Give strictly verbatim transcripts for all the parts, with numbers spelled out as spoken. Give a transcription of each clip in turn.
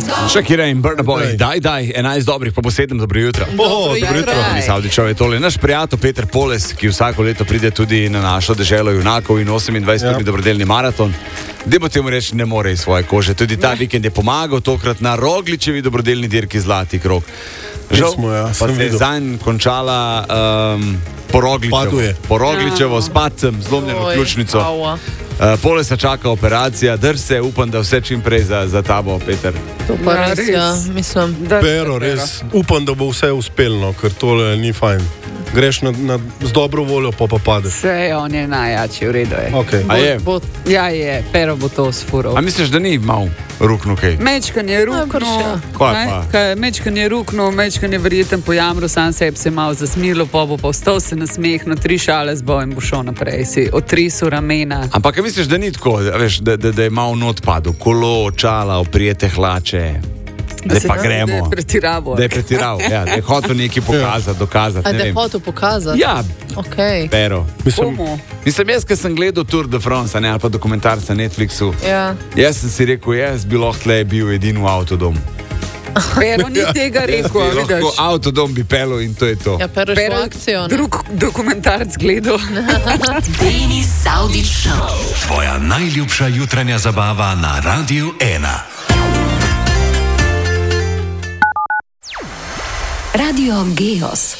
Shakira in Burna Boy, daj, daj, enajst dobrih, pa bo sedem, dobro jutro. Oh, dobro jutro. Savdičev je tole. Naš prijatelj Peter Poles, ki vsako leto pride tudi na našo deželo junakov in osemindvajseti ja. dobrodelni maraton. Dajmo temu reči, ne more iz svoje kože. Tudi ta ne. vikend je pomagal, tokrat na Rogličevi dobrodelni dirki Zlati krog. Žal, smo, ja, pa se je zanj končala um, Porogličevo, Porogličevo ja. s padcem, zlomljeno ključnico. Uh, Polesa čaka operacija, drž se, upam, da vse čim prej za, za tabo, Peter. To pa ja, res, ja, mislim. Pero, res, upam, da bo vse uspelno, ker tole ni fajn. Greš na, na, z dobro voljo, pa pa padeš. Vse, on je najjači, v redu je. Okay. Bo, je? Bo, ja, je, Pero bo to sfural. A misliš, da ni mal ruknu kaj? Mečkan je ruknu, ja. mečkan je ruknu, mečkan je verjeten po jamru, sam sebi se malo zasmilo, pa bo pa vstal se nasmehno, tri šale z bojem bo šel naprej, si otrisu ramena. Ampak misliš, da ni tako, veš, da, da, da je mal not padel, kolo, čala, oprijete hlače. Zdaj pa gremo. Da je pretiraval. Da je pretiraval, ja, da je hotel nekaj pokazati, dokazati. A da je hotel pokazati? Ja, okay. Pero. Mislim, mislim, jaz, ki sem gledal Tour de France, ne, ali pa dokumentarca na Netflixu, ja. jaz sem si rekel, jaz bi lahko tle bil edin v avtodomu. Pero ni tega rekel, ja, vidiš. Lahko avtodom bi pelil in to je to. Ja, Pero je šlo akcijo. Drug dokumentarc gledal. Denis Savdič Show. Tvoja najljubša jutranja zabava na Radiu ena. Radio Geos.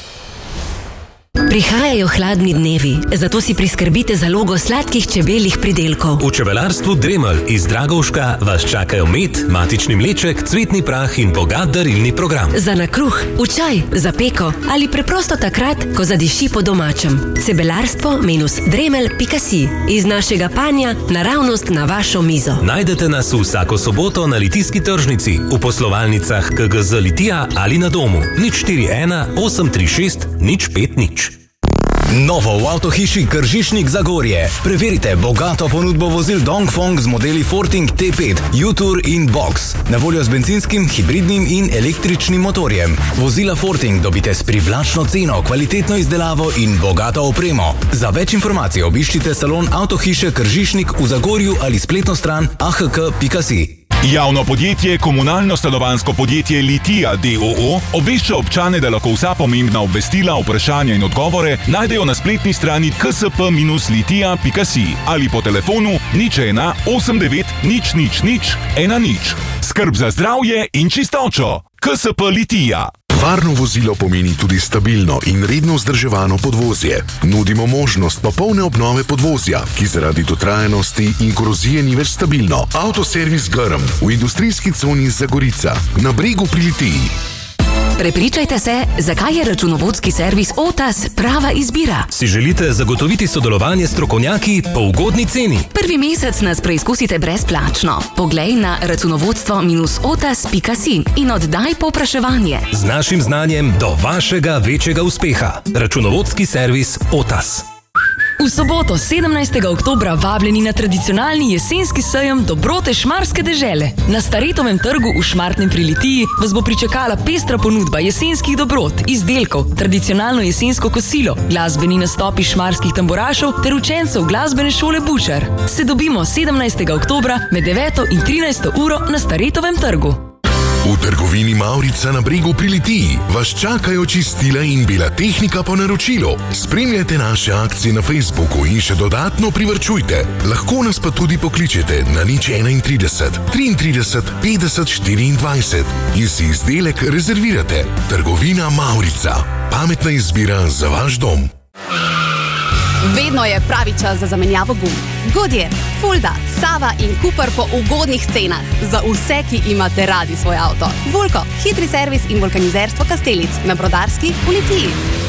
Prihajajo hladni dnevi, zato si priskrbite zalogo sladkih čebeljih pridelkov. V čebelarstvu Dremelj iz Dragovška vas čakajo med, matični mleček, cvetni prah in bogat darilni program. Za nakruh, v čaj, za peko ali preprosto takrat, ko zadiši po domačem. Cebelarstvo dremelj pika si. Iz našega panja naravnost na vašo mizo. Najdete nas vsako soboto na Litijski tržnici, v poslovalnicah K G Z Litija ali na domu. nič štiri ena osem tri šest nič pet nič. Novo v avtohiši Kržišnik Zagorje. Preverite bogato ponudbo vozil Dongfeng z modeli Forting T pet, U-Tour in Box. Na voljo z benzinskim, hibridnim in električnim motorjem. Vozila Forting dobite s privlačno ceno, kvalitetno izdelavo in bogato opremo. Za več informacij obiščite salon avtohiše Kržišnik v Zagorju ali spletno stran a h k pika si. Javno podjetje Komunalno-stanovanjsko podjetje Litija d o o obvešča občane, da lahko vsa pomembna obvestila, vprašanja in odgovore najdejo na spletni strani k s p litija pika si ali po telefonu nič ena osem devet nič nič nič ena nič. Skrb za zdravje in čistočo. K s p Litija. Varno vozilo pomeni tudi stabilno in redno vzdrževano podvozje. Nudimo možnost popolne obnove podvozja, ki zaradi dotrajanosti in korozije ni več stabilno. Avtoservis Grm v industrijski coni Zagorica na Bregu pri Litiji. Prepričajte se, zakaj je računovodski servis Otas prava izbira. Si želite zagotoviti sodelovanje s strokovnjaki po ugodni ceni? Prvi mesec nas preizkusite brezplačno. Poglej na računovodstvo otas pika si in oddaj povpraševanje. Z našim znanjem do vašega večjega uspeha. Računovodski servis Otas. V soboto sedemnajstega oktobra vabljeni na tradicionalni jesenski sejem dobrote Šmarske dežele. Na Staretovem trgu v Šmartnem pri Litiji vas bo pričakala pestra ponudba jesenskih dobrot, izdelkov, tradicionalno jesensko kosilo, glasbeni nastopi šmarskih tamburašev ter učencev glasbene šole Bučar. Se dobimo sedemnajstega oktobra med deveto in trinajsto uro na Staretovem trgu. V trgovini Mavrica na Bregu pri Litiji vas čakajo čistila in bela tehnika po naročilu. Spremljajte naše akcije na Facebooku in še dodatno privarčujte. Lahko nas pa tudi pokličete na nič enaintrideset triintrideset petdeset štiriindvajset in si izdelek rezervirate. Trgovina Mavrica. Pametna izbira za vaš dom. Vedno je pravi čas za zamenjavo gum. Goodyear, Fulda, Sava in Cooper po ugodnih cenah. Za vse, ki imate radi svoj avto. Vulko, hitri servis in vulkanizerstvo Kastelic na Brodarski v Litiji.